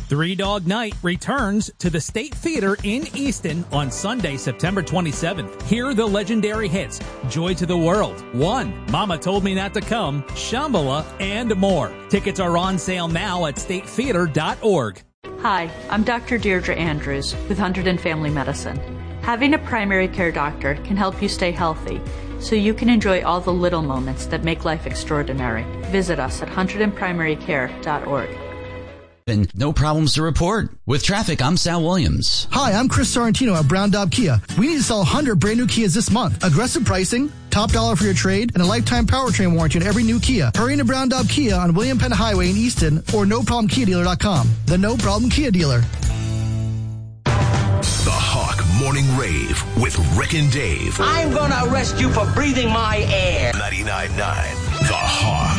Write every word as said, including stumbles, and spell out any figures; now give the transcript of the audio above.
Three Dog Night returns to the State Theater in Easton on Sunday, September twenty-seventh. Hear the legendary hits, Joy to the World, One, Mama Told Me Not to Come, Shambhala, and more. Tickets are on sale now at state theater dot org. Hi, I'm Doctor Deirdre Andrews with Hunterdon Family Medicine. Having a primary care doctor can help you stay healthy, so you can enjoy all the little moments that make life extraordinary. Visit us at hunterdon primary care dot org. And no problems to report. With traffic, I'm Sal Williams. Hi, I'm Chris Sorrentino at Brown Daub Kia. We need to sell one hundred brand new Kias this month. Aggressive pricing, top dollar for your trade, and a lifetime powertrain warranty on every new Kia. Hurry into Brown Daub Kia on William Penn Highway in Easton or no problem kia dealer dot com. The No Problem Kia Dealer. The Hawk Morning Rave with Rick and Dave. I'm gonna arrest you for breathing my air. ninety-nine point nine The Hawk.